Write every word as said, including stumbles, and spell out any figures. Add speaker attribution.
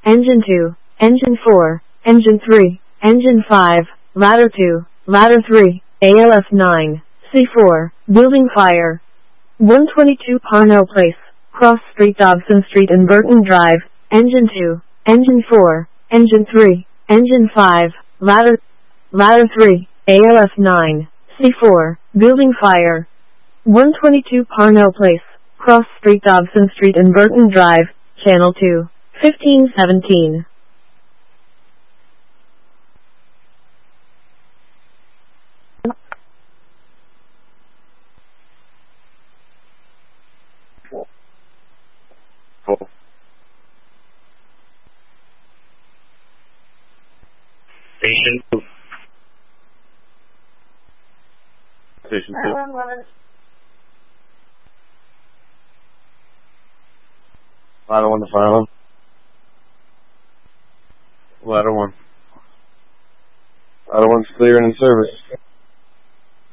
Speaker 1: Engine two, Engine four, Engine three, Engine five, Ladder two, Ladder three, A L F nine, C four, Building Fire. one twenty-two Parnell Place, Cross Street, Dobson Street and Burton Drive, Engine two, Engine four, Engine three, Engine five, Ladder, Ladder three, A L F nine, C four, Building Fire. one twenty-two Parnell Place, Cross Street, Dobson Street and Burton Drive, Channel two, fifteen seventeen.
Speaker 2: Station two. Station two. Ladder one to fire one. Ladder one. Ladder one's clear and in service.